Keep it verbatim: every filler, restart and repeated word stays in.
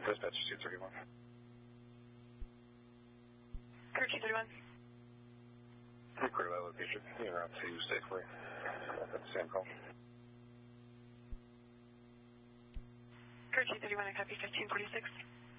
Dispatch two thirty-one. Clear two thirty-one. Pretty clear that location. You around to safely. That's the same call. Clear two thirty-one, I copy fifteen forty-six.